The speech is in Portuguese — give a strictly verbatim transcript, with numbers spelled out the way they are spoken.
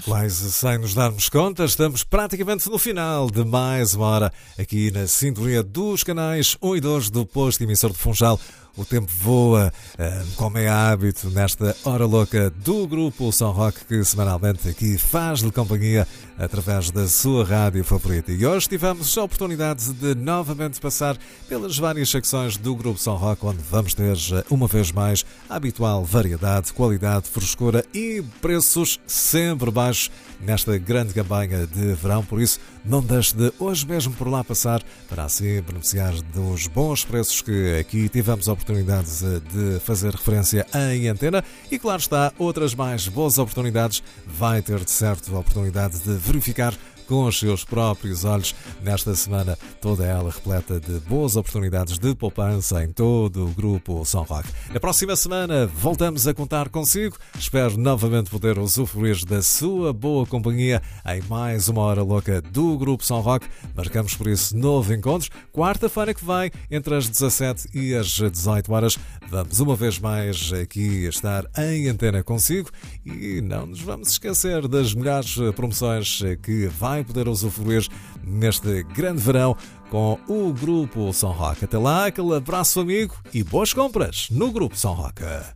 Quase sem nos darmos conta, estamos praticamente no final de mais uma hora aqui na sintonia dos canais um e dois do posto emissor de Funchal. O tempo voa, como é hábito, nesta hora louca do grupo São Roque, que semanalmente aqui faz-lhe companhia através da sua rádio favorita. E hoje tivemos a oportunidade de novamente passar pelas várias secções do grupo São Roque, onde vamos ter, uma vez mais, a habitual variedade, qualidade, frescura e preços sempre baixos nesta grande campanha de verão. Por isso, não deixe de hoje mesmo por lá passar para assim beneficiar dos bons preços que aqui tivemos a oportunidade de fazer referência em antena. E claro está, outras mais boas oportunidades vai ter de certo a oportunidade de verificar com os seus próprios olhos nesta semana, toda ela repleta de boas oportunidades de poupança em todo o grupo São Roque. Na próxima semana voltamos a contar consigo. Espero novamente poder usufruir da sua boa companhia em mais uma hora louca do grupo São Roque. Marcamos por isso novo encontro, quarta-feira que vem, entre as dezassete e as dezoito horas. Vamos uma vez mais aqui estar em antena consigo e não nos vamos esquecer das melhores promoções que vai poder usufruir neste grande verão com o Grupo São Roque. Até lá, aquele abraço amigo e boas compras no Grupo São Roque.